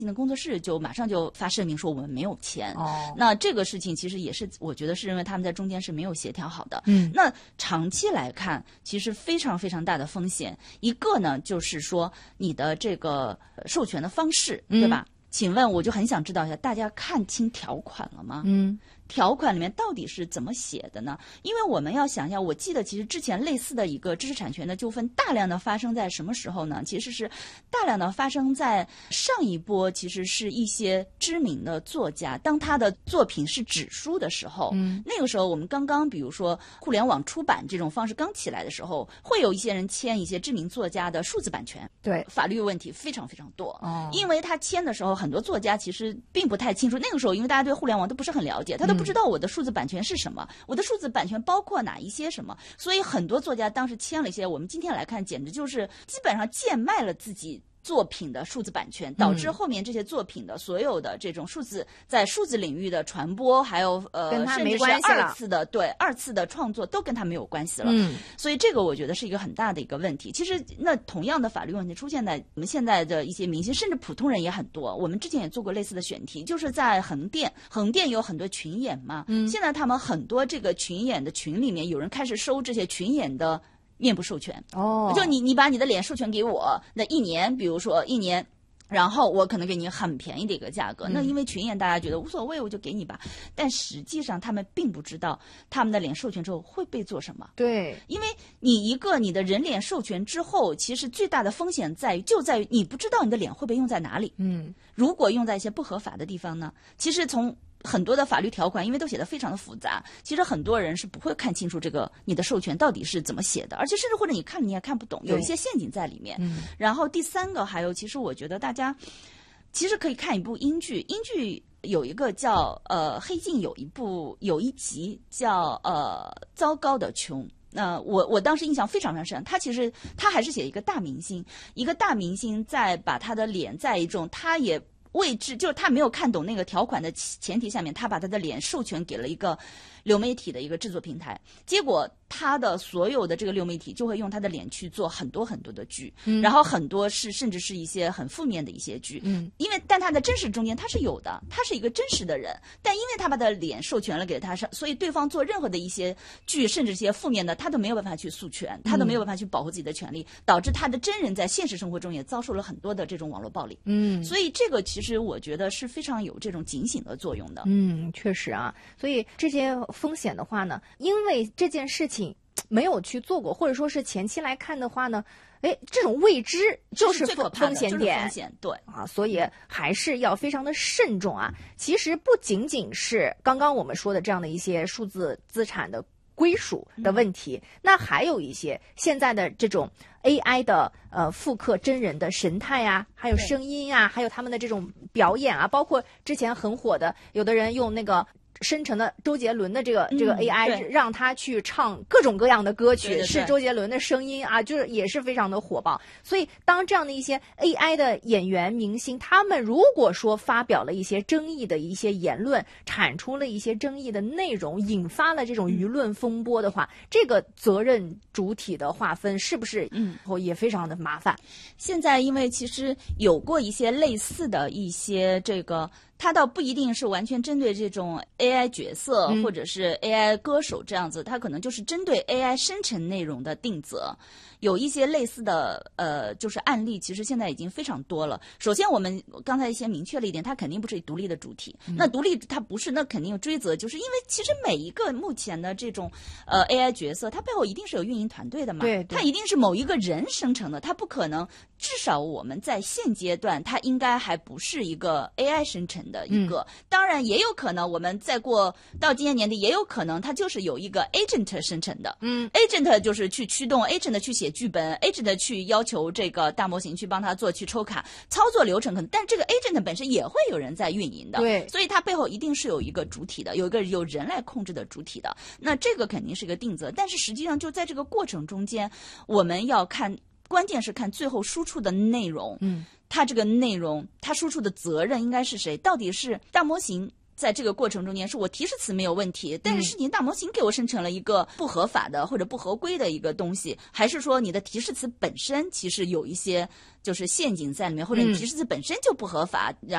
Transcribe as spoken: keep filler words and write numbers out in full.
的工作室就马上就发声明说我们没有签。 哦， 那这个事情其实也是我觉得是因为他们在中间是没有协调好的。 嗯， 那长期来看，其实非常非常大的风险。一个呢，就是说你的这个授权的方式，对吧？嗯，请问我就很想知道一下，大家看清条款了吗？ 嗯。 条款里面到底是怎么写的呢？因为我们要想一下，我记得其实之前类似的一个知识产权的纠纷，大量的发生在什么时候呢？其实是大量的发生在上一波，其实是一些知名的作家，当他的作品是纸书的时候，嗯，那个时候我们刚刚，比如说互联网出版这种方式刚起来的时候，会有一些人签一些知名作家的数字版权， 对， 法律问题非常非常多。 哦， 因为他签的时候，很多作家其实并不太清楚，那个时候因为大家对互联网都不是很了解，他都不知道我的数字版权是什么，嗯，我的数字版权包括哪一些什么，所以很多作家当时签了一些，我们今天来看简直就是基本上贱卖了自己作品的数字版权，导致后面这些作品的所有的这种数字在数字领域的传播，还有呃， 跟他甚至是没关系了， 二次的对二次的创作都跟他没有关系了。 嗯， 所以这个我觉得是一个很大的一个问题。其实那同样的法律问题出现在我们现在的一些明星，甚至普通人也很多。我们之前也做过类似的选题，就是在横店，横店有很多群演嘛，嗯，现在他们很多这个群演的群里面，有人开始收这些群演的面部授权。 哦， 就你你把你的脸授权给我，那一年，比如说一年。然后我可能给你很便宜的一个价格，那因为群演大家觉得无所谓，我就给你吧。但实际上他们并不知道他们的脸授权之后会被做什么。 对， 因为你一个你的人脸授权之后，其实最大的风险在于就在于你不知道你的脸会被用在哪里。 嗯， 如果用在一些不合法的地方呢，其实从很多的法律条款，因为都写得非常的复杂，其实很多人是不会看清楚这个你的授权到底是怎么写的，而且甚至或者你看了你也看不懂，有一些陷阱在里面。嗯，然后第三个还有，其实我觉得大家其实可以看一部英剧，英剧有一个叫呃黑镜，有一部有一集叫呃糟糕的穷。那、呃、我我当时印象非常非常深，他其实他还是写一个大明星，一个大明星在把他的脸在一种他也位置，就是他没有看懂那个条款的前提下面，他把他的脸授权给了一个流媒体的一个制作平台，结果他的所有的这个流媒体就会用他的脸去做很多很多的剧，嗯、然后很多是甚至是一些很负面的一些剧，嗯，因为但他的真实中间他是有的，他是一个真实的人，但因为他把他的脸授权了给他，所以对方做任何的一些剧，甚至一些负面的，他都没有办法去诉权，他都没有办法去保护自己的权利，嗯、导致他的真人在现实生活中也遭受了很多的这种网络暴力，嗯，所以这个其实我觉得是非常有这种警醒的作用的， 嗯，确实啊，所以这些风险的话呢，因为这件事情没有去做过，或者说是前期来看的话呢，哎，这种未知就是风险点， 风险对啊，所以还是要非常的慎重啊。其实不仅仅是刚刚我们说的这样的一些数字资产的归属的问题，嗯、那还有一些现在的这种 A I 的呃复刻真人的神态啊，还有声音啊，还有他们的这种表演啊，包括之前很火的，有的人用那个生成的周杰伦的这个、嗯、这个 A I 让他去唱各种各样的歌曲， 对对对， 是周杰伦的声音啊，就是也是非常的火爆。所以当这样的一些 A I 的演员明星，他们如果说发表了一些争议的一些言论，产出了一些争议的内容，引发了这种舆论风波的话，嗯、这个责任主体的划分是不是嗯也非常的麻烦？ 现在因为其实有过一些类似的一些这个。它倒不一定是完全针对这种 A I 角色或者是 A I 歌手这样子，它可能就是针对 A I 生成内容的定责。有一些类似的呃，就是案例，其实现在已经非常多了。首先，我们刚才先明确了一点，它肯定不是独立的主体。嗯、那独立它不是，那肯定有追责，就是因为其实每一个目前的这种呃 A I 角色，它背后一定是有运营团队的嘛， 对，对， 它一定是某一个人生成的，它不可能。至少我们在现阶段，它应该还不是一个 A I 生成的一个。嗯、当然，也有可能我们再过到今年年底，也有可能它就是有一个 agent 生成的。嗯 ，agent 就是去驱动 agent 去写剧本 ，agent 去要求这个大模型去帮他做去抽卡操作流程，可能，但这个 agent 本身也会有人在运营的。 对， 所以它背后一定是有一个主体的，有一个有人来控制的主体的。那这个肯定是一个定责，但是实际上就在这个过程中间，我们要看。关键是看最后输出的内容，嗯，它这个内容，它输出的责任应该是谁？到底是大模型在这个过程中间是我提示词没有问题，但是是你大模型给我生成了一个不合法的或者不合规的一个东西，还是说你的提示词本身其实有一些就是陷阱在里面，或者你提示词本身就不合法，然